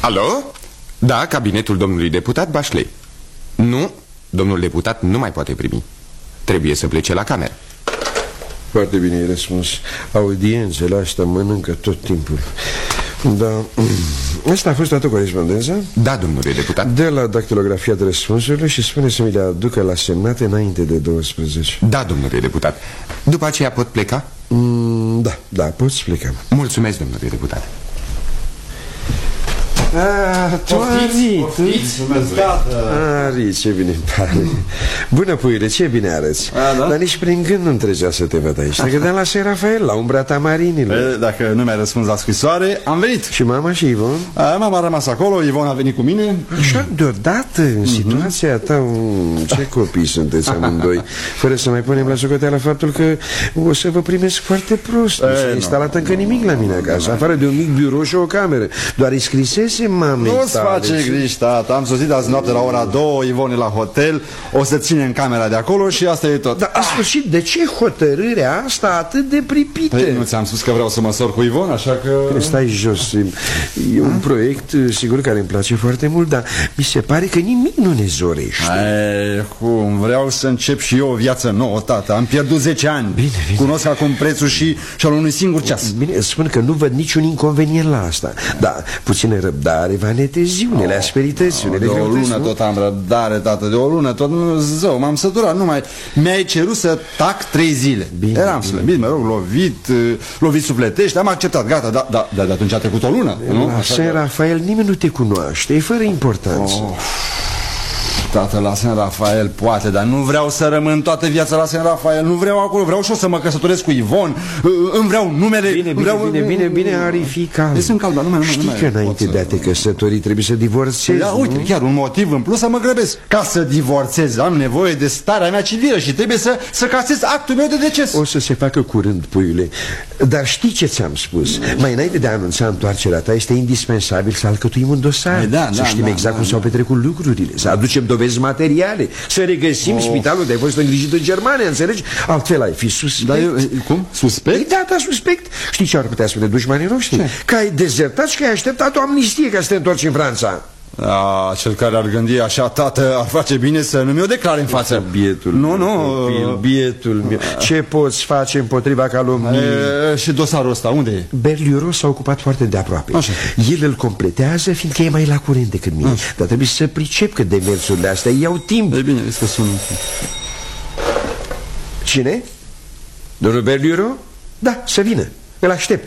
Alo? Da, cabinetul domnului deputat Bachelet. Nu, domnul deputat nu mai poate primi. Trebuie să plece la cameră. Foarte bine ai răspuns. Audiențele astea mănâncă tot timpul. Da. Asta a fost toată corespondența? Da, domnule deputat. De la dactilografia de răspunsurile și spune să mi le aducă la semnat înainte de 12. Da, domnule deputat. După aceea pot pleca? Da, poți pleca. Mulțumesc, domnule deputat. Ari, ce bine pare. Bună, puiule, ce bine arăți. Da? Dar nici prin gând nu-mi trecea să te văd aici. Te gândeam la Saint Rafael, la umbra tamarinilor. Dacă nu mi-ai răspuns la scrisoare, am venit. Și mama și Ivon? Mama a rămas acolo, Ivon a venit cu mine. Așa, deodată, în situația ta, ce copii sunteți amândoi. Fără să mai punem la socoteală faptul că o să vă primesc foarte prost. Nu s-a instalat încă nimic la mine acasă, afară de un mic birou și o cameră. Doar îi scrisese mamei tale. Nu-ți face griji, tata. Am sosit azi noapte la ora 2, Ivon e la hotel. O să ținem camera de acolo și asta e tot. Dar în sfârșit, de ce hotărârea asta atât de pripită? Păi, nu ți-am spus că vreau să mă sor cu Ivon, așa că... Stai jos. E un proiect, sigur, care îmi place foarte mult, dar mi se pare că nimic nu ne zorește. Cum? Vreau să încep și eu o viață nouă, tata. Am pierdut 10 ani. Bine. Cunosc acum prețul și al unui singur ceas. Bine, spun că nu văd niciun inconvenient la asta. Dar puține răbdare va netezi unele asperități, unele greutăți. De o lună tot am răbdare, tată, de o lună tot, zău, m-am săturat, numai mi-ai cerut să tac 3 zile. Bine, eram slăbit, mă rog, lovit sufletește, am acceptat, gata, dar de atunci a trecut o lună, nu? La Saint Rafael nimeni nu te cunoaște, e fără importanță. Tată, la Saint Rafael poate, dar nu vreau să rămân toată viața la Saint Rafael. Nu vreau acolo, vreau și eu să mă căsătoresc cu Ivon. Îmi vreau numele. Bine, Ari, fii calm. Sunt calm, dar știi că înainte de a te căsători trebuie să divorțezi. Da, uite, chiar un motiv în plus să mă grăbesc. Ca să divorțez am nevoie de starea mea civilă și trebuie să casez actul meu de deces. O să se facă curând, puiule. Dar știi ce ți-am spus? Mai înainte de a anunța întoarcerea ta, este indispensabil să alcătuim un dosar. Să știm exact cum s-au petrecut lucrurile, să aducem dovezi materiale, să regăsim spitalul unde ai fost îngrijit în Germania, înțelegi? Altfel ai fi suspect. Dar eu, cum? Suspect? Da, suspect. Știi ce ar putea spune dușmanii noștri? Că ai dezertat și că ai așteptat o amnistie ca să te întorci în Franța. Cel care ar gândi așa, tată, ar face bine să nu mi-o declare în față. Bietul meu. Ce poți face împotriva calomniei? Și dosarul ăsta, unde e? Berliuro s-a ocupat foarte de aproape. Așa. El îl completează, fiindcă e mai la curent decât mine. Dar trebuie să pricep că demersurile astea iau timp. E bine, să sun. Cine? Domnul Berliuro? Da, să vină, îl aștept.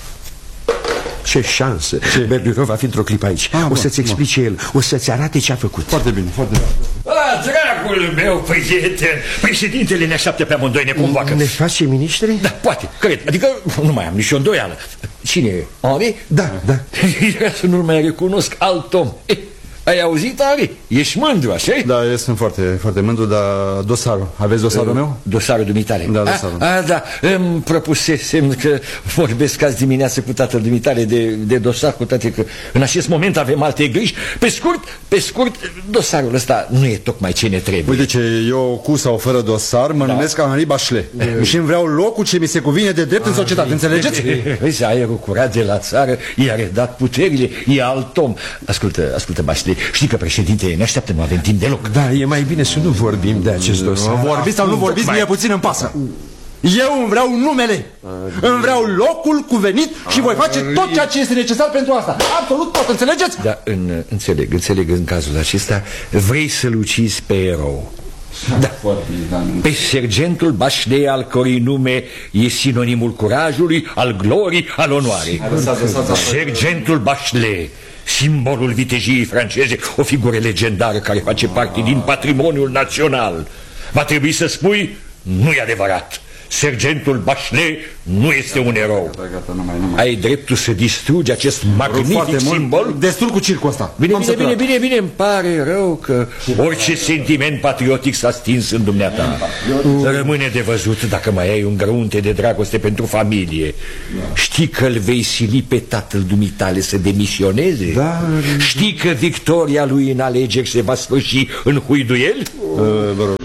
Ce șansă. Berliuro va fi într-o clipă aici. O să-ți explice el, o să-ți arate ce a făcut. Foarte bine, foarte bine. Dragul meu prieten, președintele ne așteaptă pe amândoi, ne convoacă. Ne face miniștri? Da, poate, cred, adică nu mai am nicio îndoială. Cine e? Henri? Da. Să nu-l mai recunosc, alt om. Ai auzit, Ari? Ești mândru, așa-i? Da, eu sunt foarte, foarte mândru, dar dosarul. Aveți dosarul meu? Dosarul dumitale. Da, dosarul. Da, îmi propusesem că vorbesc azi dimineață cu tatăl dumitale de dosar, cu toate că în acest moment avem alte griji. Pe scurt, dosarul ăsta nu e tocmai ce ne trebuie. Uite ce, eu cu sau fără dosar mă numesc Henri Bachelet și îmi vreau locul ce mi se cuvine de drept în societate, înțelegeți? Vezi, aerul curat de la țară i-a redat puterile, e alt om. Ascultă, Bachelet, știi că președintele ne așteaptă, nu avem timp deloc. Da, e mai bine să nu vorbim de acest dosar. Vorbiți sau nu vorbiți, mie puțin îmi pasă. Eu îmi vreau numele, îmi vreau locul cuvenit și voi face tot ceea ce este necesar pentru asta. Absolut tot, înțelegeți? Da, înțeleg în cazul acesta. Vrei să-l ucizi pe erou. Da, pe sergentul Bachelet, al cărui nume e sinonimul curajului, al glorii, al onoarei. Sergentul Bachelet, simbolul vitejiei franceze, o figură legendară care face parte din patrimoniul național. Va trebui să spui, nu e adevărat. Sergentul Bachelet nu este un erou. Ai dreptul să distrugi acest magnific simbol? Destul cu circul ăsta. Bine, îmi pare rău că orice sentiment patriotic s-a stins în dumneata. Rămâne de văzut dacă mai ai un grăunte de dragoste pentru familie. Știi că îl vei sili pe tatăl dumitale să demisioneze? Da. Știi că victoria lui în alegeri se va sfârși în huiduiel?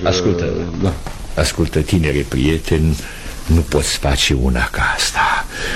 Ascultă, tinere prieten, nu poți face una ca asta.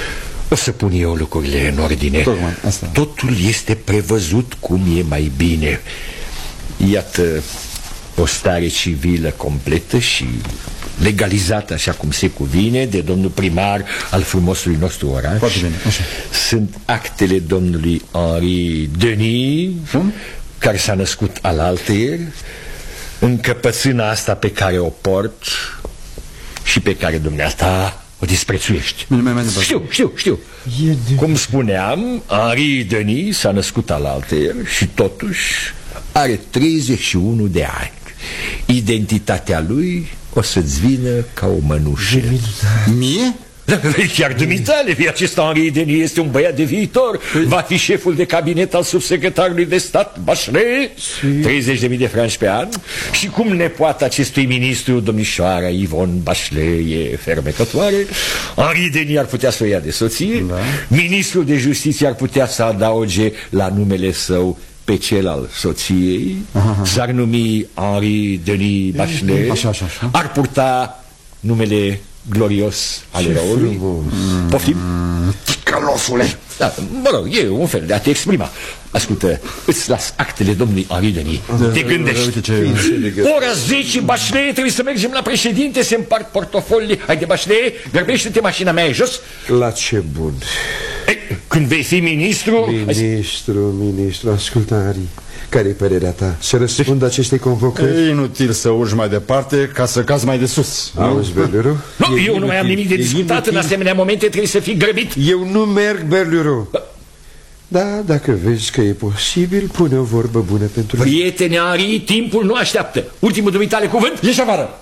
O să pun eu lucrurile în ordine. Totul este prevăzut cum e mai bine. Iată o stare civilă completă și legalizată așa cum se cuvine de domnul primar al frumosului nostru oraș. Foarte bine, așa. Sunt actele domnului Henri Denis, care s-a născut alaltăieri, încăpățâna asta pe care o port și pe care dumneata o disprețuiești. Știu. Cum spuneam, Henri Denis s-a născut alaltăieri și totuși are 31 de ani. Identitatea lui o să-ți vină ca o mănușă. Mie? Chiar dumitale, acest Henri Denis este un băiat de viitor. Va fi șeful de cabinet al subsecretarului de stat Bachelet, 30.000 de franci pe an. Și cum nepoata acestui ministru, domnișoara Yvonne Bachelet, e fermecătoare, Henri Denis ar putea să o ia de soție. Ministrul de justiție ar putea să adauge la numele său pe cel al soției. S-ar numi Henri Denis Bachelet. Așa. Ar purta numele glorios al eroului. Poftim? Ticălosule! Da, mă rog, e un fel de a te exprima. Ascultă, îți las actele domnului Henri Denis. Te gândești. Ora 10, Bachelet, trebuie să mergem la președinte, se împart portofolii. Haide, Bachelet, grăbește-te, mașina mea e jos. La ce bun. Când vei fi ministru... Ministru, ascultă, Henri. Care e părerea ta? Să răspund acestei convocări? E inutil să urci mai departe ca să cazi mai de sus. Auzi, Berleru? Nu, eu nu mai am nimic de discutat. În asemenea momente trebuie să fii grăbit. Eu nu merg, Berleru. Da, dacă vezi că e posibil, pune o vorbă bună pentru... Prietene Henri, timpul nu așteaptă. Ultimul dumitale cuvânt, ieși afară.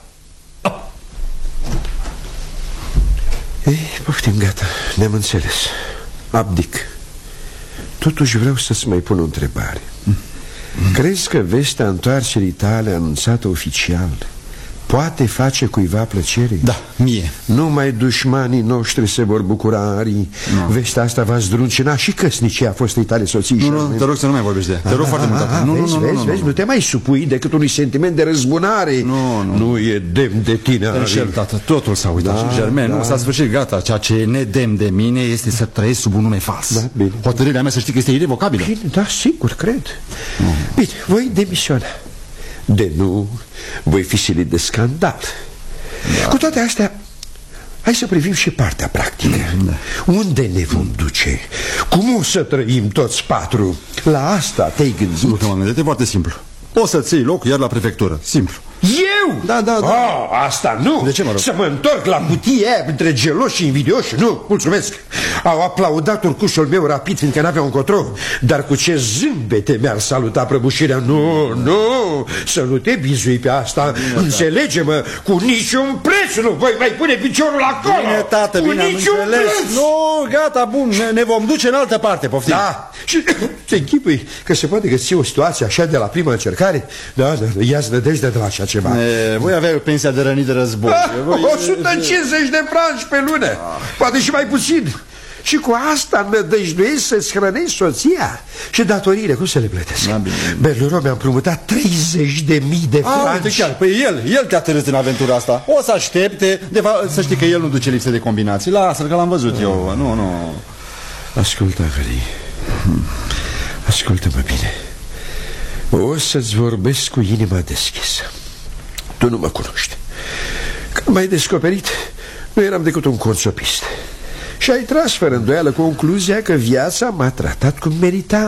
Ei, poftim, gata, ne-am înțeles. Abdic. Totuși vreau să-ți mai pun o întrebare. Crezi că vestea întoarcerii tale anunțată oficial poate face cuiva plăcere? Da, mie. Numai dușmanii noștri se vor bucura, Henri. Vestea asta va zdruncina și căsnicia fostei tale soții. Nu, te rog să nu mai vorbești de ea. Te rog foarte mult. Vezi, nu te mai supui decât unui sentiment de răzbunare. Nu e demn de tine, Henri. Tată, totul s-a uitat. Germain, nu s-a sfârșit, gata. Ceea ce e nedemn de mine este să trăiesc sub un nume fals. Hotărârea mea, să știi că este irrevocabilă. Bine, da, sigur, cred. Bine, voi demisiona. De nu, voi fi silit de scandal. Cu toate astea, hai să privim și partea practică. Unde ne vom duce? Cum o să trăim toți patru? La asta te-ai gândit? Nu te-am gândit, e foarte simplu. O să ții loc iar la prefectură, simplu. Eu? Da. Asta nu. De ce, mă rog? Să mă întorc la cutia aia între geloși și invidioși? Nu, mulțumesc. Au aplaudat urcușul meu rapid, fiindcă n-avea încotro. Dar cu ce zâmbete mi-ar saluta prăbușirea. Nu, să nu te bizui pe asta. Înțelege-mă, cu niciun preț nu voi mai pune piciorul acolo. Bine, tată, bine, am înțeles. Nu, gata, bun, ne vom duce în altă parte, poftim. Da, și te închipui că se poate găsi o situație așa de la prima încercare? Da, ia-ți nădejde de la așa ceva. Voi avea pensia de rănit de război. 150 de franci pe lună, poate și mai puțin. Și cu asta nădăjduiesc să-ți hrănești soția. Și datoriile, cum să le plătesc? Berleron mi-a împrumutat 30.000 de franci. Păi el te-a târât în aventura asta. O să aștepte. De fapt, să știi că el nu duce lipsă de combinații. Lasă-l că l-am văzut eu. Nu. Ascultă, Henri. Ascultă-mă bine. O să-ți vorbesc cu inima deschisă. Tu nu mă cunoști. Când m-ai descoperit, nu eram decât un consopist. Și ai tras fără îndoială concluzia că viața m-a tratat cum meritam.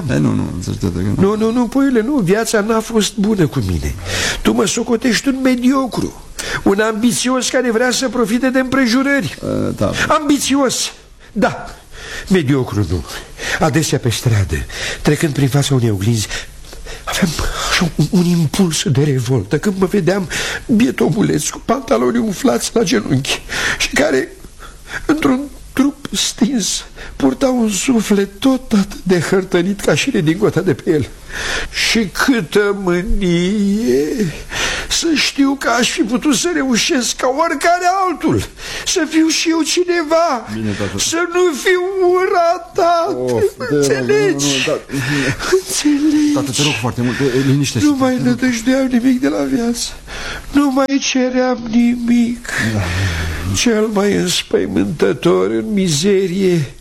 Nu, puiule, nu, viața n-a fost bună cu mine. Tu mă socotești un mediocru, un ambițios care vrea să profite de împrejurări. Ambițios, da, mediocru nu. Adesea pe stradă, trecând prin fața unei oglinzi, aveam așa un impuls de revoltă când mă vedeam bietomuleț cu pantaloni umflați la genunchi și care, într-un trup stins, purta un suflet tot atât de hărtănit ca și redingota de pe el. Și câtă mânie să știu că aș fi putut să reușesc ca oricare altul, să fiu și eu cineva. Bine, să nu fiu ratat. Înțelegi? Înțelegi? Tată, te rog foarte mult, liniștește-te. Nu mai nădăjduiam nimic de la viață. Nu mai ceream nimic. Cel mai înspăimântător în mizerie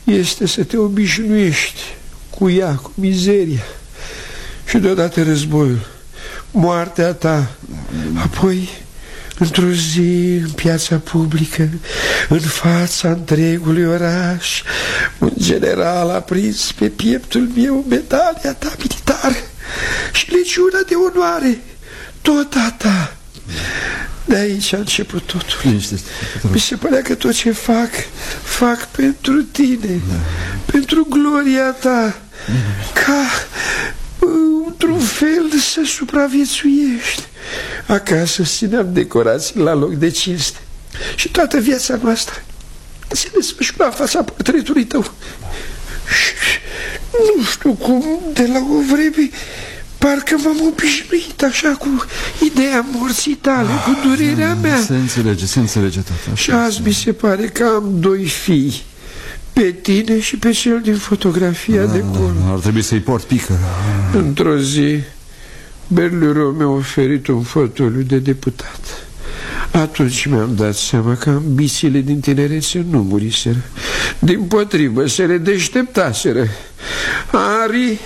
este să te obișnuiești cu ea, cu mizeria și deodată războiul, moartea ta. Apoi, într-o zi, în piața publică, în fața întregului oraș, un general a prins pe pieptul meu medalia ta militară și legiunea de onoare, tot a ta. De aici a început totul. Mi se părea că tot ce fac pentru tine, pentru gloria ta, ca într-un fel să supraviețuiești. Acasă țineam decorații la loc de cinste și toată viața noastră se desfășura în fața portretului tău. Și nu știu cum, de la o vreme parcă m-am obișnuit așa cu ideea morții tale, cu durerea mea. Se înțelege tot. Și azi mi se pare că am 2 fii, pe tine și pe cel din fotografia de acolo. Ar trebui să-i port pică. Într-o zi, Berlură mi-a oferit un fotoliu de deputat. Atunci mi-am dat seama că ambițiile din tinerețe nu muriseră. Dimpotrivă, se le deșteptaseră. Ari,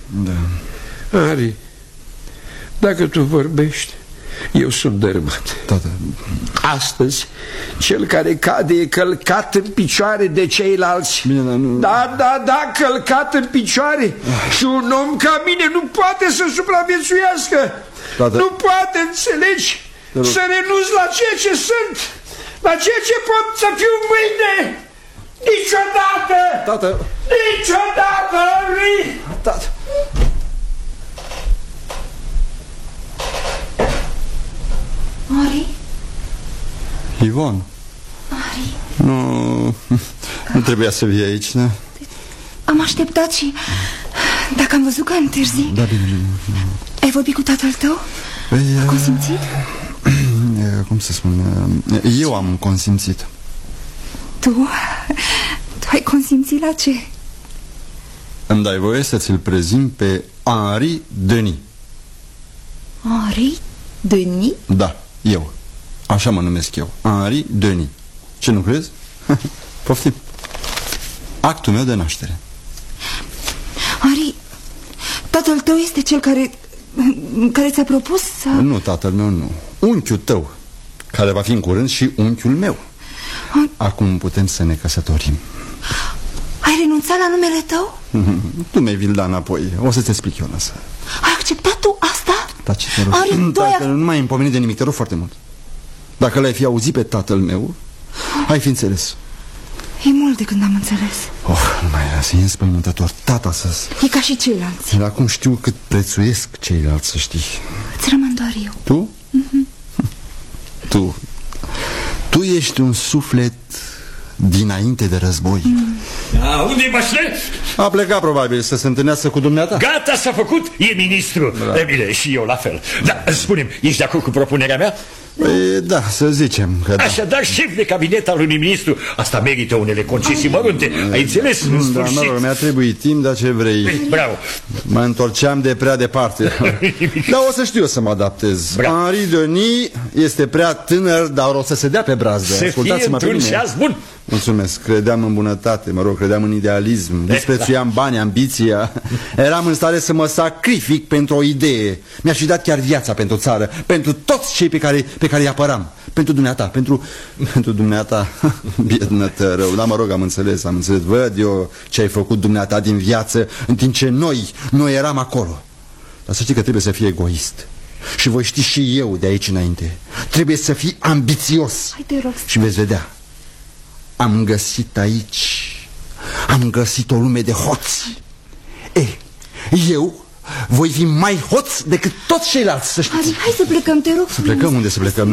dacă tu vorbești, eu sunt dărâmat. Tată. Astăzi, cel care cade e călcat în picioare de ceilalți. Bine, dar nu... Da, călcat în picioare. Și un om ca mine nu poate să supraviețuiască. Tată. Nu poate, înțelegi? Să renunț la ceea ce sunt, la ceea ce pot să fiu mâine. Niciodată. Tată. Niciodată. Tată. Ari? Ivon. Ari? Nu trebuia să vii aici, da? Am așteptat și... Dacă am văzut că întârzi... Da, bine. Ai vorbit cu tatăl tău? A consimțit? Cum să spun? Eu am consimțit. Tu ai consimțit la ce? Îmi dai voie să ți-l prezint pe Henri Denis. Henri Denis? Da, eu. Așa mă numesc eu, Henri Denis. Ce, nu crezi? Poftim. Actul meu de naștere. Henri, tatăl tău este cel care ți-a propus să... Nu, tatăl meu nu. Unchiul tău, care va fi în curând și unchiul meu. Acum putem să ne căsătorim. Ai renunțat la numele tău? Tu mi-ai Vilda înapoi. O să-ți explic eu, lasă. Ai acceptat tu asta? Taci, te rog. Dacă nu mai îmi pomeni de nimic, te rog foarte mult. Dacă l-ai fi auzit pe tatăl meu, ai fi înțeles. E mult de când am înțeles. Nu mai era, e înspăimântător. Tata să-ți... E ca și ceilalți. Acum știu cât prețuiesc ceilalți, să știi. Îți rămân doar eu. Tu? Tu ești un suflet dinainte de război. Unde-i Bachelet? A plecat probabil să se întâlnească cu dumneata. Gata, s-a făcut, e ministru. E bine, și eu la fel. Da, spune-mi, ești de acord cu propunerea mea? Da, să zicem că da. Așadar, șef de cabinet al unui ministru, asta merită unele concesii mărunte. Ai înțeles? În sfârșit. Mă rog, mi-a trebuit timp, dar ce vrei. Bravo. Mă întorceam de prea departe. Dar o să știu eu să mă adaptez. Henri Denis este prea tânăr, dar o să se dea pe brazdă. Să fie într-un ceas bun. Mulțumesc, credeam în bunătate, credeam în idealism, disprețuiam banii, ambiția. Eram în stare să mă sacrific pentru o idee. Mi-aș fi dat chiar viața pentru țară, pentru toți cei pe care îi apăram. Pentru dumneata, pentru dumneata, biednă tărău. Dar mă rog, am înțeles, văd eu ce ai făcut dumneata din viață, în timp ce noi eram acolo. Dar să știi că trebuie să fii egoist. Și voi ști și eu de aici înainte. Trebuie să fii ambițios. Hai, te rog. Și veți vedea. Am găsit aici, o lume de hoți. Eu voi fi mai hoț decât toți ceilalți, să știți. Hai să plecăm, te rog. Să plecăm? Unde să plecăm?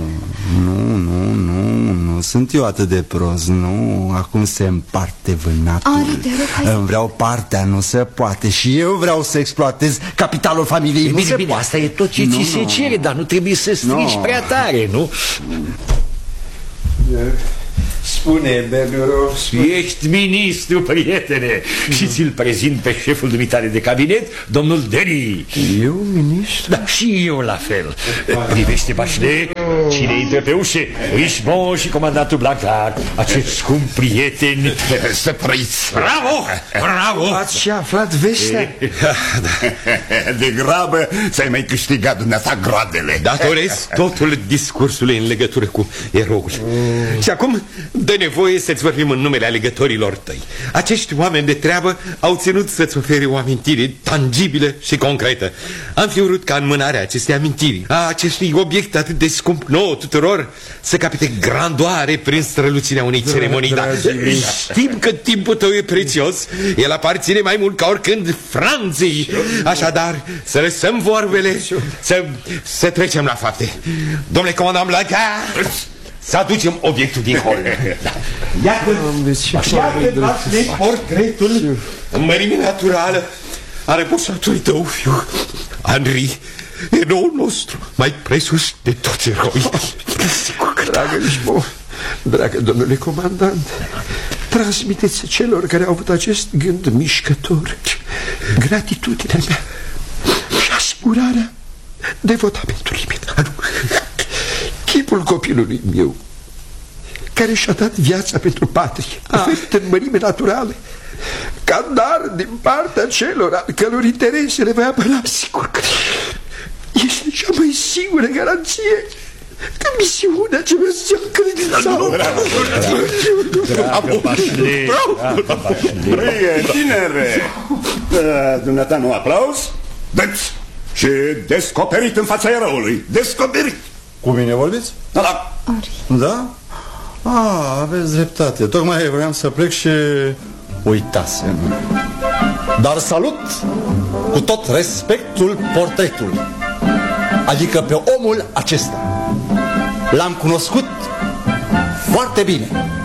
Nu sunt eu atât de prost. Nu, acum se împarte vânatul. Ari, te rog, hai. Îmi vreau partea, nu se poate. Și eu vreau să exploatez capitalul familiei. Bine, asta e tot ce ți se cere, dar nu trebuie să strigi prea tare, nu? Spune, Bernero. Ești ministru, prietene, și ți-l prezint pe șeful dumitare de cabinet, domnul Denis. Eu, ministru? Da, și eu la fel. Privește, Bachelet, cine intră pe ușe? Richemont și comandantul Blancard, acești scumpi prieteni. Să trăiți. Bravo, bravo. Ați și aflat vestea? De grabă ți-ai mai câștigat dumneata groadele. Datorezi totul discursului în legătură cu eroul. Și acum dă nevoie să-ți vorbim în numele alegătorilor tăi. Acești oameni de treabă au ținut să-ți ofere o amintire tangibilă și concretă. Am fi vrut ca înmânarea acestei amintiri, a acestui obiect atât de scump nouă tuturor, să capete grandoare prin strălucirea unei ceremonii. Dar știm că timpul tău e prețios. El aparține mai mult ca oricând Franței. Așadar, să lăsăm vorbele, să trecem la fapte. Domnule comandant Blancard, să aducem obiectul din hol. Iată-ți portretul în mărime naturală a repoșatului tău, fiu Henri, eroul nostru, mai presus de toți eroi. Dragă Richemont, dragă domnule comandant, transmiteți celor care au avut acest gând mișcător gratitudinea mea și aspirarea devotamentului meu. Chipul copilului meu, care și-a dat viața pentru patrie, oferit în mărime naturale, ca dar din partea celor al căror interese le voi apăra. Sigur că este cea mai sigură garanție că misiunea ce vă ziceam credința. Dragă Bachelet, Tinere, dumneata nu aplauz? Deci, și descoperit în fața eroului. Descoperit. Cu mine vorbiți? Da. Da? Aveți dreptate. Tocmai vreau să plec și uitasem. Dar salut cu tot respectul portretul, adică pe omul acesta. L-am cunoscut foarte bine.